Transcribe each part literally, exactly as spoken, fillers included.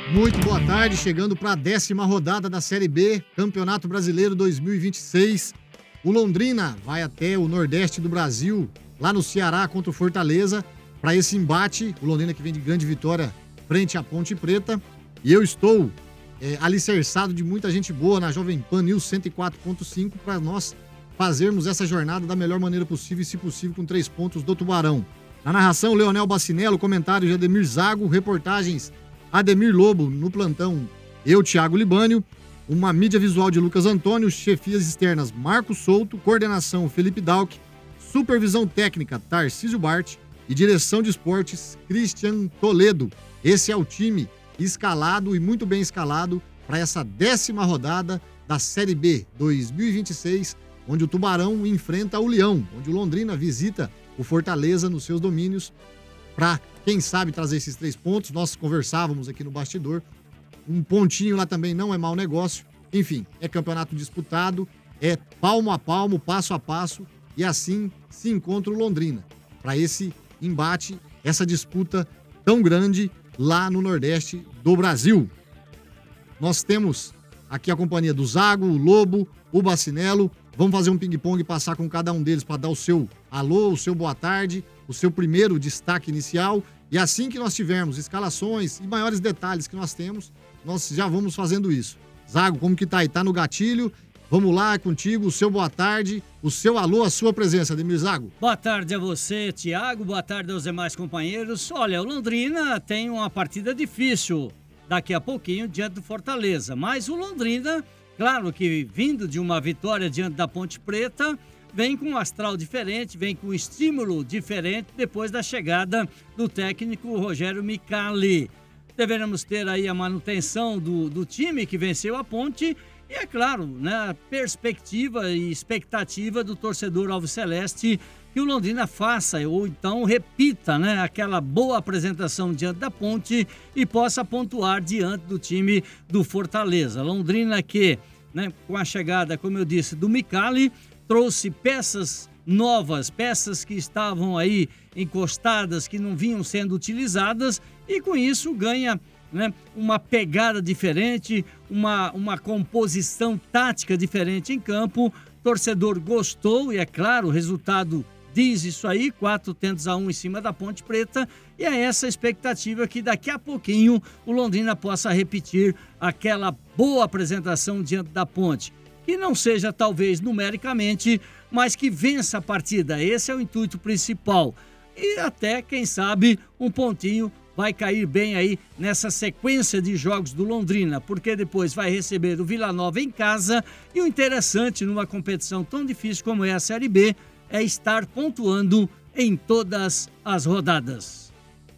Muito boa tarde, chegando para a décima rodada da Série B, Campeonato Brasileiro dois mil e vinte e seis. O Londrina vai até o Nordeste do Brasil, lá no Ceará, contra o Fortaleza, para esse embate. O Londrina que vem de grande vitória frente à Ponte Preta. E eu estou é, alicerçado de muita gente boa na Jovem Pan News cento e quatro ponto cinco para nós fazermos essa jornada da melhor maneira possível e, se possível, com três pontos do Tubarão. Na narração, Leonel Bacinello, comentário de Ademir Zago, reportagens Ademir Lobo, no plantão eu, Thiago Libânio, uma mídia visual de Lucas Antônio, chefias externas Marco Souto, coordenação Felipe Dalck, supervisão técnica Tarcísio Bart e direção de esportes Christian Toledo. Esse é o time escalado e muito bem escalado para essa décima rodada da Série B dois mil e vinte e seis, onde o Tubarão enfrenta o Leão, onde o Londrina visita o Fortaleza nos seus domínios para, quem sabe, trazer esses três pontos. Nós conversávamos aqui no bastidor, um pontinho lá também não é mau negócio. Enfim, é campeonato disputado, é palmo a palmo, passo a passo, e assim se encontra o Londrina para esse embate, essa disputa tão grande lá no Nordeste do Brasil. Nós temos aqui a companhia do Zago, o Lobo, o Bacinello. Vamos fazer um ping-pong e passar com cada um deles para dar o seu alô, o seu boa tarde, o seu primeiro destaque inicial. E assim que nós tivermos escalações e maiores detalhes que nós temos, nós já vamos fazendo isso. Zago, como que tá aí? Tá no gatilho? Vamos lá, é contigo, o seu boa tarde, o seu alô, a sua presença, Ademir Zago. Boa tarde a você, Thiago, boa tarde aos demais companheiros. Olha, o Londrina tem uma partida difícil daqui a pouquinho diante do Fortaleza, mas o Londrina, claro que vindo de uma vitória diante da Ponte Preta, vem com um astral diferente, vem com um estímulo diferente depois da chegada do técnico Rogério Micali. Deveremos ter aí a manutenção do, do time que venceu a Ponte e, é claro, né, a perspectiva e expectativa do torcedor alviceleste que o Londrina faça ou então repita, né, aquela boa apresentação diante da Ponte e possa pontuar diante do time do Fortaleza. Londrina que, né, com a chegada, como eu disse, do Micali, trouxe peças novas, peças que estavam aí encostadas, que não vinham sendo utilizadas, e com isso ganha, né, uma pegada diferente, uma, uma composição tática diferente em campo. Torcedor gostou e, é claro, o resultado diz isso aí, quatro tentos a um em cima da Ponte Preta, e é essa expectativa que daqui a pouquinho o Londrina possa repetir aquela boa apresentação diante da Ponte. Que não seja talvez numericamente, mas que vença a partida. Esse é o intuito principal. E até, quem sabe, um pontinho vai cair bem aí nessa sequência de jogos do Londrina, porque depois vai receber o Vila Nova em casa, e o interessante numa competição tão difícil como é a Série B é estar pontuando em todas as rodadas.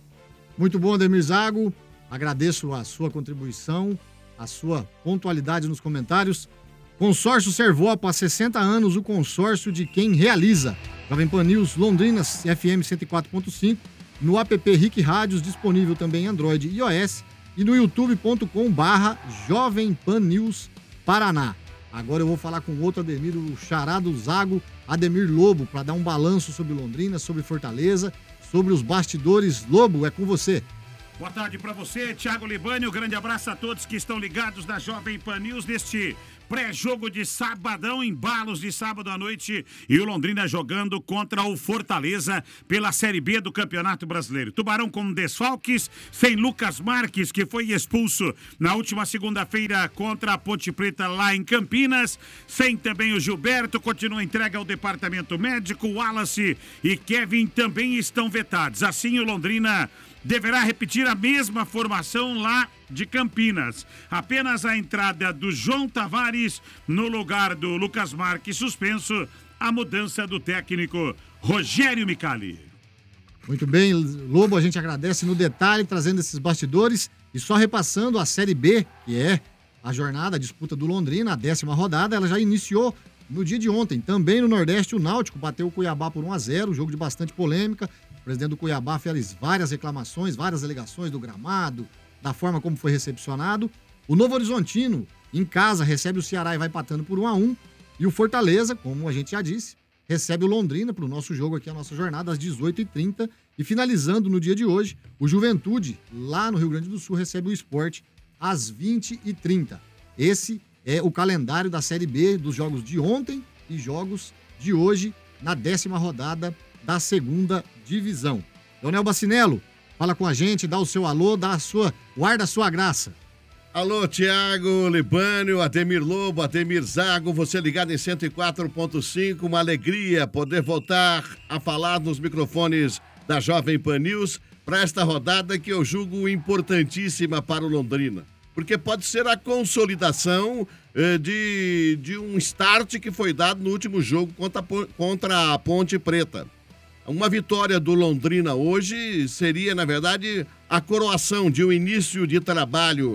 Muito bom, Ademir Zago. Agradeço a sua contribuição, a sua pontualidade nos comentários. Consórcio Servopa, há sessenta anos, o consórcio de quem realiza. Jovem Pan News Londrina, F M cento e quatro ponto cinco, no app Rick Rádios, disponível também em Android e iOS, e no youtube ponto com barra Jovem Pan News Paraná. Agora eu vou falar com outro Ademir, o xará do Zago, Ademir Lobo, para dar um balanço sobre Londrina, sobre Fortaleza, sobre os bastidores. Lobo, é com você. Boa tarde para você, Thiago Libânio. Um grande abraço a todos que estão ligados na Jovem Pan News neste pré-jogo de sabadão, embalos de sábado à noite, e o Londrina jogando contra o Fortaleza pela Série B do Campeonato Brasileiro. Tubarão com desfalques, sem Lucas Marques, que foi expulso na última segunda-feira contra a Ponte Preta lá em Campinas, sem também o Gilberto, continua entregue ao departamento médico. Wallace e Kevin também estão vetados. Assim, o Londrina deverá repetir a mesma formação lá de Campinas. Apenas a entrada do João Tavares no lugar do Lucas Marques suspenso, a mudança do técnico Rogério Micali. Muito bem, Lobo, a gente agradece no detalhe, trazendo esses bastidores e só repassando a Série B, que é a jornada, a disputa do Londrina, a décima rodada, ela já iniciou no dia de ontem. Também no Nordeste, o Náutico bateu o Cuiabá por um a zero, jogo de bastante polêmica. O presidente do Cuiabá fez várias reclamações, várias alegações do gramado, da forma como foi recepcionado. O Novo Horizontino, em casa, recebe o Ceará e vai empatando por um a um. E o Fortaleza, como a gente já disse, recebe o Londrina para o nosso jogo aqui, a nossa jornada, às dezoito e trinta. E finalizando no dia de hoje, o Juventude, lá no Rio Grande do Sul, recebe o Sport às vinte e trinta. Esse é o calendário da Série B dos jogos de ontem e jogos de hoje na décima rodada da segunda divisão. Leonel Bacinello, fala com a gente, dá o seu alô, dá a sua, guarda a sua graça. Alô, Tiago Libânio, Ademir Lobo, Ademir Zago, você ligado em cento e quatro ponto cinco, uma alegria poder voltar a falar nos microfones da Jovem Pan News para esta rodada que eu julgo importantíssima para o Londrina, porque pode ser a consolidação eh, de, de um start que foi dado no último jogo contra, contra a Ponte Preta. Uma vitória do Londrina hoje seria, na verdade, a coroação de um início de trabalho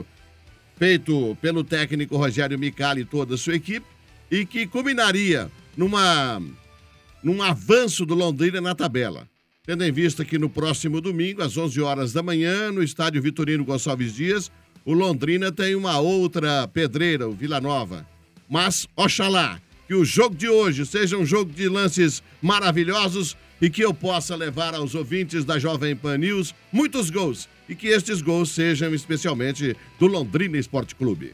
feito pelo técnico Rogério Micali e toda a sua equipe, e que culminaria numa, num avanço do Londrina na tabela. Tendo em vista que no próximo domingo, às onze horas da manhã, no estádio Vitorino Gonçalves Dias, o Londrina tem uma outra pedreira, o Vila Nova. Mas, oxalá, que o jogo de hoje seja um jogo de lances maravilhosos e que eu possa levar aos ouvintes da Jovem Pan News muitos gols, e que estes gols sejam especialmente do Londrina Esporte Clube.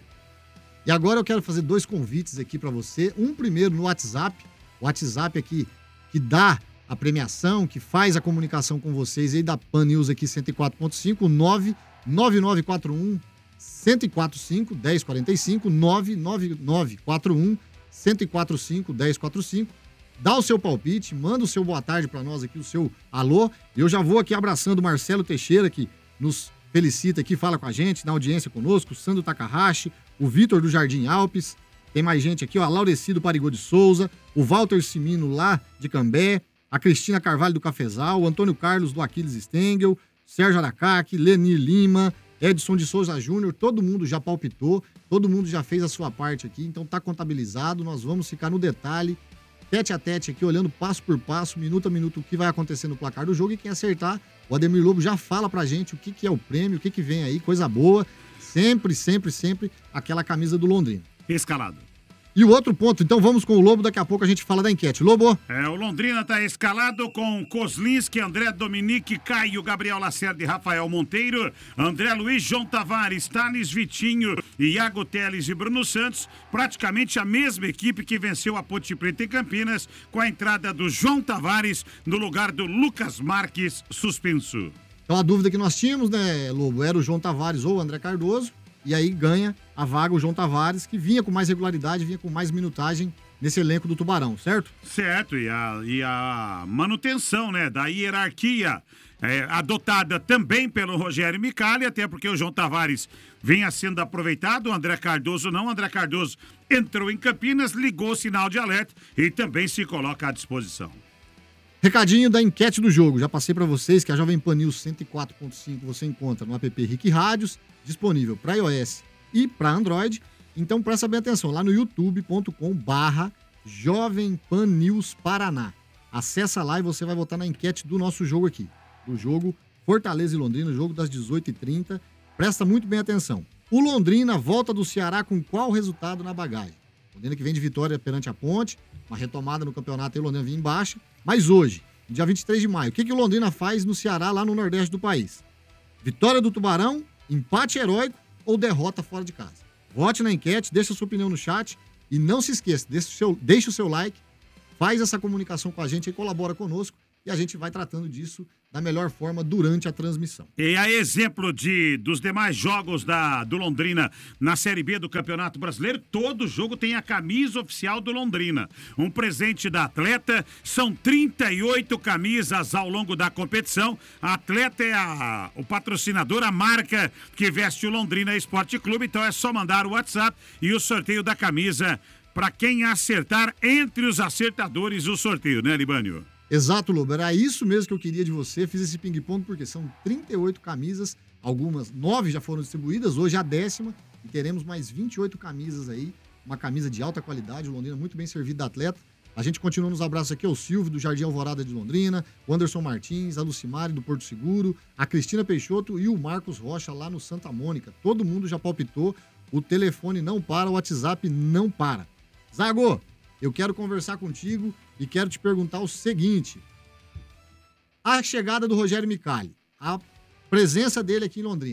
E agora eu quero fazer dois convites aqui para você. Um primeiro no WhatsApp, o WhatsApp aqui que dá a premiação, que faz a comunicação com vocês aí da Pan News aqui cento e quatro ponto cinco, nove nove nove quatro um, um zero quatro cinco, um zero quatro cinco, nove nove nove quatro um, um zero quatro cinco, um zero quatro cinco. Dá o seu palpite, manda o seu boa tarde para nós aqui, o seu alô. Eu já vou aqui abraçando o Marcelo Teixeira, que nos felicita aqui, fala com a gente, na audiência conosco, o Sandro Takahashi, o Vitor do Jardim Alpes, tem mais gente aqui, ó, a Laureci do Parigô de Souza, o Walter Simino lá de Cambé, a Cristina Carvalho do Cafezal, o Antônio Carlos do Aquiles Stengel, Sérgio Aracaque, Lenir Lima, Edson de Souza Júnior, todo mundo já palpitou, todo mundo já fez a sua parte aqui, então tá contabilizado, nós vamos ficar no detalhe, tete a tete aqui, olhando passo por passo, minuto a minuto, o que vai acontecer no placar do jogo, e quem acertar, o Ademir Lobo já fala pra gente o que, que é o prêmio, o que, que vem aí, coisa boa, sempre, sempre, sempre aquela camisa do Londrina. Escalado. E o outro ponto, então vamos com o Lobo, daqui a pouco a gente fala da enquete. Lobo? É, o Londrina tá escalado com Kozlinski, André Dominique, Caio, Gabriel Lacerda e Rafael Monteiro, André Luiz, João Tavares, Thales, Vitinho, Iago Teles e Bruno Santos, praticamente a mesma equipe que venceu a Ponte Preta em Campinas, com a entrada do João Tavares no lugar do Lucas Marques, suspenso. Então a dúvida que nós tínhamos, né, Lobo, era o João Tavares ou o André Cardoso, e aí ganha a vaga o João Tavares, que vinha com mais regularidade, vinha com mais minutagem nesse elenco do Tubarão, certo? Certo, e a, e a manutenção, né, da hierarquia é, adotada também pelo Rogério Micali, até porque o João Tavares vinha sendo aproveitado, o André Cardoso não, o André Cardoso entrou em Campinas, ligou o sinal de alerta e também se coloca à disposição. Recadinho da enquete do jogo, já passei para vocês que a Jovem Pan News cento e quatro ponto cinco você encontra no app Rick Rádios, disponível para iOS e para Android. Então presta bem atenção, lá no youtube ponto com barra Jovem Pan News Paraná. Acessa lá e você vai votar na enquete do nosso jogo aqui, do jogo Fortaleza e Londrina, jogo das dezoito e trinta. Presta muito bem atenção. O Londrina volta do Ceará com qual resultado na bagagem? Londrina que vem de vitória perante a Ponte, uma retomada no campeonato e o Londrina vinha em baixa. Mas hoje, dia vinte e três de maio, o que, que o Londrina faz no Ceará, lá no Nordeste do país? Vitória do Tubarão, empate heróico ou derrota fora de casa? Vote na enquete, deixa a sua opinião no chat e não se esqueça, deixa o seu, deixa o seu like, faz essa comunicação com a gente e colabora conosco e a gente vai tratando disso da melhor forma durante a transmissão. E a exemplo de, dos demais jogos da, do Londrina na Série B do Campeonato Brasileiro, todo jogo tem a camisa oficial do Londrina. Um presente da Atleta, são trinta e oito camisas ao longo da competição. A Atleta é a, o patrocinador, a marca que veste o Londrina Esporte Clube, então é só mandar o WhatsApp e o sorteio da camisa para quem acertar entre os acertadores o sorteio, né, Libânio? Exato, Lobo. Era isso mesmo que eu queria de você. Fiz esse ping-pong porque são trinta e oito camisas, algumas, nove já foram distribuídas, hoje a décima, e teremos mais vinte e oito camisas aí, uma camisa de alta qualidade, o Londrina muito bem servido da Atleta. A gente continua nos abraços aqui, o Silvio do Jardim Alvorada de Londrina, o Anderson Martins, a Lucimari do Porto Seguro, a Cristina Peixoto e o Marcos Rocha lá no Santa Mônica. Todo mundo já palpitou, o telefone não para, o WhatsApp não para. Zago, eu quero conversar contigo e quero te perguntar o seguinte. A chegada do Rogério Micali, a presença dele aqui em Londrina,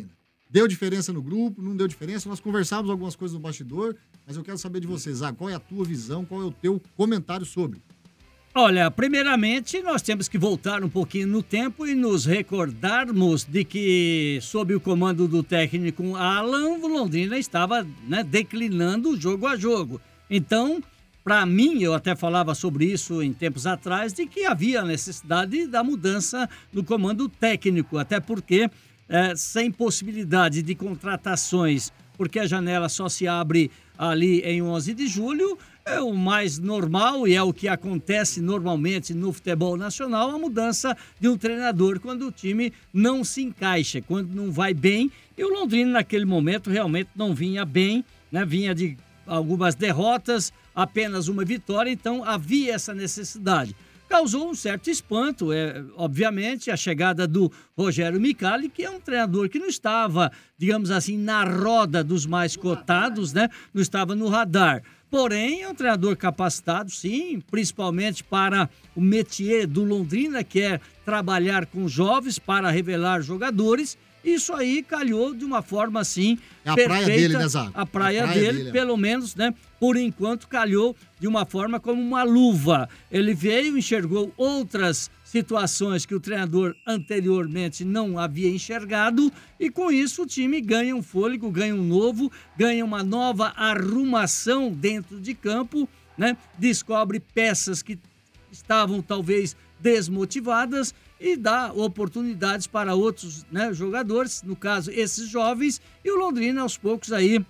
Deu diferença no grupo, não deu diferença? Nós conversávamos algumas coisas no bastidor, mas eu quero saber de você, Zago, qual é a tua visão, qual é o teu comentário sobre? Olha, primeiramente nós temos que voltar um pouquinho no tempo e nos recordarmos de que, sob o comando do técnico Alan, o Londrina estava, né, declinando jogo a jogo. Então, para mim, eu até falava sobre isso em tempos atrás, de que havia necessidade da mudança no comando técnico, até porque, é, sem possibilidade de contratações, porque a janela só se abre ali em onze de julho, é o mais normal e é o que acontece normalmente no futebol nacional, a mudança de um treinador quando o time não se encaixa, quando não vai bem. E o Londrina, naquele momento, realmente não vinha bem, né? Vinha de algumas derrotas, apenas uma vitória, então havia essa necessidade. Causou um certo espanto, é, obviamente, a chegada do Rogério Micali, que é um treinador que não estava, digamos assim, na roda dos mais cotados, né? Não estava no radar. Porém, é um treinador capacitado, sim, principalmente para o métier do Londrina, que é trabalhar com jovens para revelar jogadores. Isso aí calhou de uma forma, assim, é a perfeita. praia dele, né, Zago? A praia, a praia dele, dele, pelo menos, né? Por enquanto, calhou de uma forma como uma luva. Ele veio, enxergou outras situações que o treinador anteriormente não havia enxergado e, com isso, o time ganha um fôlego, ganha um novo, ganha uma nova arrumação dentro de campo, né? Descobre peças que estavam, talvez, desmotivadas e dá oportunidades para outros, né, jogadores, no caso, esses jovens, e o Londrina, aos poucos, aí,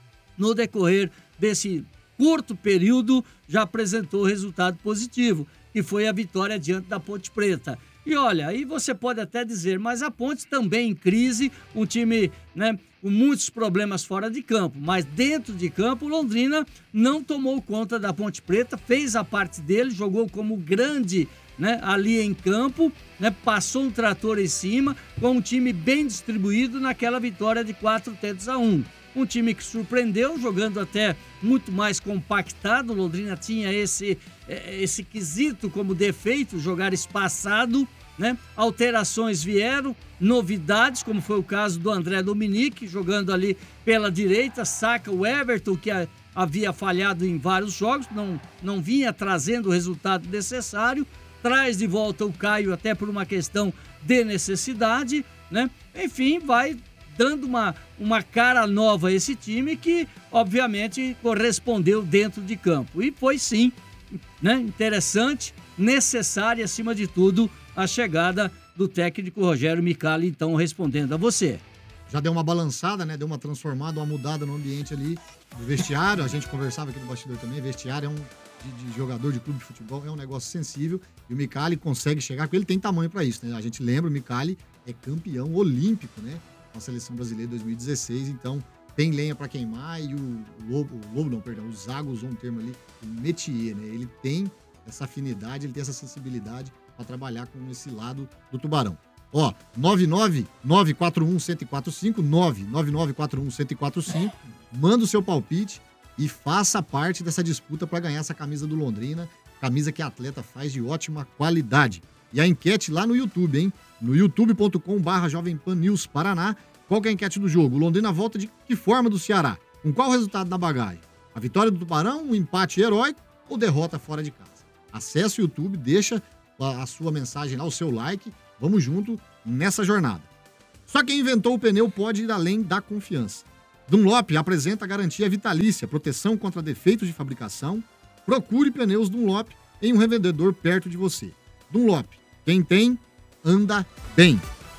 no decorrer desse curto período, já apresentou resultado positivo, que foi a vitória diante da Ponte Preta. E olha, aí você pode até dizer, mas a Ponte também em crise, um time, né, com muitos problemas fora de campo, mas dentro de campo, o Londrina não tomou conta da Ponte Preta, fez a parte dele, jogou como grande, né, ali em campo, né, passou um trator em cima, com um time bem distribuído naquela vitória de quatro tentos a um. Um time que surpreendeu, jogando até muito mais compactado. O Londrina tinha esse, esse quesito como defeito, jogar espaçado, né? Alterações vieram, novidades, como foi o caso do André Dominique, jogando ali pela direita, saca o Everton, que havia falhado em vários jogos, não, não vinha trazendo o resultado necessário, traz de volta o Caio até por uma questão de necessidade, né? Enfim, vai dando uma, uma cara nova a esse time que, obviamente, correspondeu dentro de campo. E foi, sim, né, interessante, necessária, acima de tudo, a chegada do técnico Rogério Micali, então, respondendo a você. Já deu uma balançada, né? Deu uma transformada, uma mudada no ambiente ali do vestiário. A gente conversava aqui no bastidor também. Vestiário é um de, de jogador de clube de futebol, é um negócio sensível. E o Micali consegue chegar, porque ele tem tamanho para isso, né? A gente lembra, o Micali é campeão olímpico, né? A seleção brasileira dois mil e dezesseis, então tem lenha para queimar e o Lobo, o Lobo não, perdão, o Zago usou um termo ali, o métier, né? Ele tem essa afinidade, ele tem essa sensibilidade para trabalhar com esse lado do Tubarão. Ó, nove nove nove quatro um um zero quatro cinco, nove nove nove quatro um um zero quatro cinco, manda o seu palpite e faça parte dessa disputa para ganhar essa camisa do Londrina, camisa que a atleta faz de ótima qualidade. E a enquete lá no YouTube, hein? No youtube ponto com barra Jovem Pan News Paraná. Qual que é a enquete do jogo? O Londrina volta de que forma do Ceará? Com qual resultado na bagagem? A vitória do Tubarão, um empate heróico ou derrota fora de casa? Acesse o YouTube, deixa a sua mensagem lá, o seu like. Vamos junto nessa jornada. Só quem inventou o pneu pode ir além da confiança. Dunlop apresenta a garantia vitalícia, proteção contra defeitos de fabricação. Procure pneus Dunlop em um revendedor perto de você. Dunlop, quem tem, anda bem.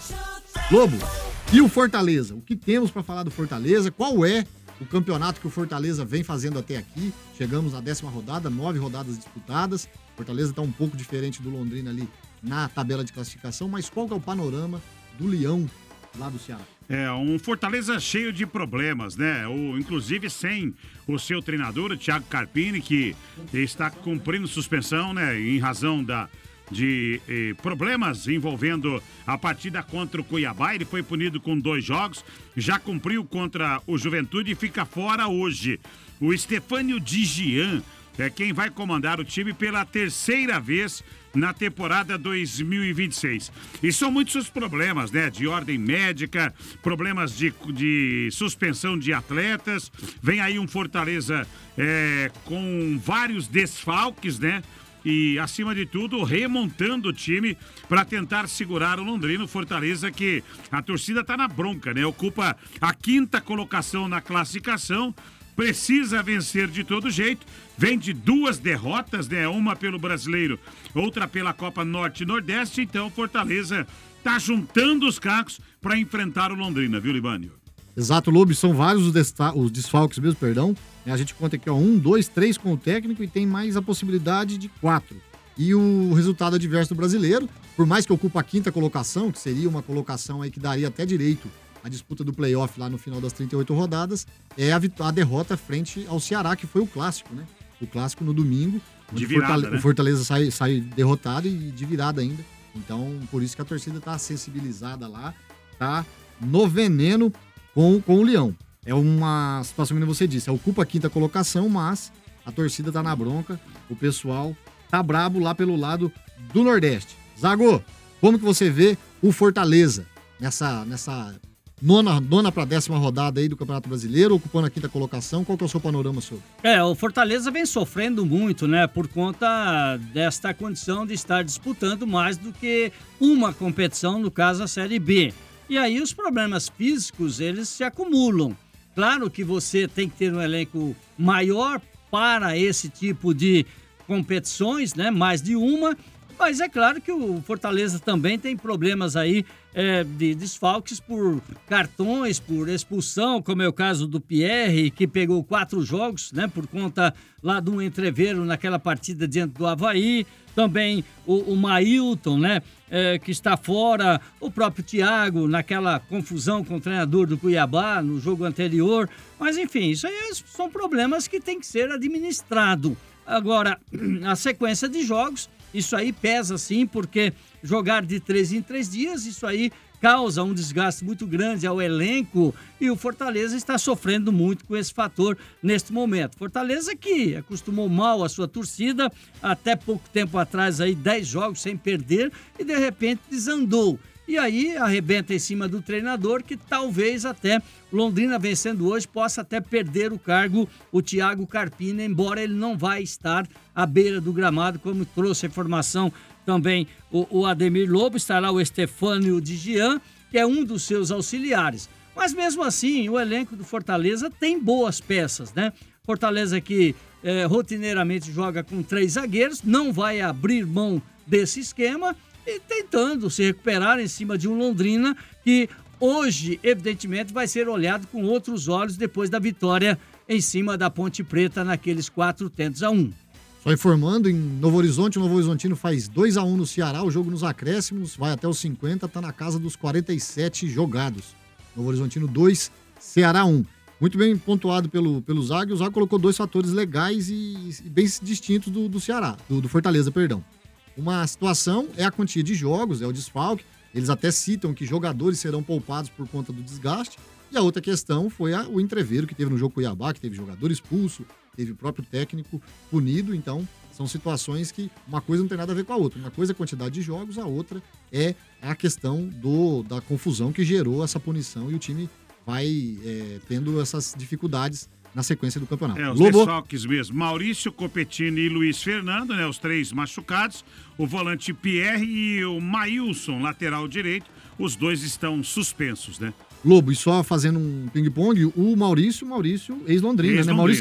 Lobo, e o Fortaleza? O que temos para falar do Fortaleza? Qual é o campeonato que o Fortaleza vem fazendo até aqui? Chegamos à décima rodada, nove rodadas disputadas. Fortaleza está um pouco diferente do Londrina ali na tabela de classificação, mas qual que é o panorama do Leão lá do Ceará? É, um Fortaleza cheio de problemas, né? O, inclusive sem o seu treinador, o Thiago Carpini, que está cumprindo suspensão, né? Em razão da... de eh, problemas envolvendo a partida contra o Cuiabá. Ele foi punido com dois jogos, já cumpriu contra o Juventude e fica fora hoje. O Stefânio Digian é quem vai comandar o time pela terceira vez na temporada dois mil e vinte e seis. E são muitos os problemas, né? De ordem médica, problemas de, de suspensão de atletas. Vem aí um Fortaleza é, com vários desfalques, né? E, acima de tudo, remontando o time para tentar segurar o Londrina, o Fortaleza, que a torcida tá na bronca, né? Ocupa a quinta colocação na classificação, precisa vencer de todo jeito, vem de duas derrotas, né? Uma pelo Brasileiro, outra pela Copa Norte e Nordeste, então Fortaleza tá juntando os cacos para enfrentar o Londrina, viu, Libânio? Exato, Lobo, são vários os, os desfalques mesmo, perdão. A gente conta aqui, ó, um, dois, três com o técnico e tem mais a possibilidade de quatro. E o resultado adverso do Brasileiro, por mais que ocupa a quinta colocação, que seria uma colocação aí que daria até direito à disputa do playoff lá no final das trinta e oito rodadas, é a, a derrota frente ao Ceará, que foi o clássico, né? O clássico no domingo. De virada, Fortale- né? O Fortaleza sai, sai derrotado e de virada ainda. Então, por isso que a torcida tá sensibilizada lá, tá no veneno com, com o Leão. É uma situação que você disse, ocupa a quinta colocação, mas a torcida tá na bronca, o pessoal tá brabo lá pelo lado do Nordeste. Zago, como que você vê o Fortaleza nessa, nessa nona, nona para décima rodada aí do Campeonato Brasileiro, ocupando a quinta colocação? Qual que é o seu panorama sobre? É, o Fortaleza vem sofrendo muito, né, por conta desta condição de estar disputando mais do que uma competição, no caso a Série B. E aí os problemas físicos, eles se acumulam. Claro que você tem que ter um elenco maior para esse tipo de competições, né? Mais de uma, mas é claro que o Fortaleza também tem problemas aí é, de desfalques por cartões, por expulsão, como é o caso do Pierre, que pegou quatro jogos, né? Por conta lá de um entreveiro naquela partida diante do Avaí. Também o, o Mailton, né? É, que está fora, o próprio Thiago, naquela confusão com o treinador do Cuiabá no jogo anterior. Mas, enfim, isso aí são problemas que tem que ser administrado. Agora, a sequência de jogos, isso aí pesa sim, porque jogar de três em três dias, isso aí causa um desgaste muito grande ao elenco e o Fortaleza está sofrendo muito com esse fator neste momento. Fortaleza que acostumou mal a sua torcida, até pouco tempo atrás aí dez jogos sem perder e de repente desandou. E aí arrebenta em cima do treinador que talvez até Londrina vencendo hoje possa até perder o cargo, o Thiago Carpini, embora ele não vai estar à beira do gramado, como trouxe a informação também o, o Ademir Lobo, estará o Estefânio de Gian, que é um dos seus auxiliares. Mas mesmo assim, o elenco do Fortaleza tem boas peças, né? Fortaleza que é, rotineiramente joga com três zagueiros, não vai abrir mão desse esquema e tentando se recuperar em cima de um Londrina que hoje, evidentemente, vai ser olhado com outros olhos depois da vitória em cima da Ponte Preta naqueles quatro tentos a um. Só informando, em Novo Horizonte, o Novo Horizontino faz dois a um no Ceará, o jogo nos acréscimos, vai até os cinquenta, tá na casa dos quarenta e sete jogados. Novo Horizontino dois, Ceará um. Muito bem pontuado pelo, pelo Zago, e o Zago colocou dois fatores legais e, e bem distintos do, do Ceará, do, do Fortaleza, perdão. Uma situação é a quantia de jogos, é o desfalque, eles até citam que jogadores serão poupados por conta do desgaste, e a outra questão foi a, o entreveiro que teve no jogo Cuiabá, que teve jogador expulso, teve o próprio técnico punido, então são situações que uma coisa não tem nada a ver com a outra. Uma coisa é a quantidade de jogos, a outra é a questão do, da confusão que gerou essa punição e o time vai é, tendo essas dificuldades na sequência do campeonato. É, os Lobo. desfalques mesmo. Maurício, Copetini e Luiz Fernando, né? Os três machucados. O volante Pierre e o Maílson, lateral direito. Os dois estão suspensos, né? Lobo, e só fazendo um ping-pong, o Maurício, Maurício, ex-Londrina, Ex-Londrina, né? Maurício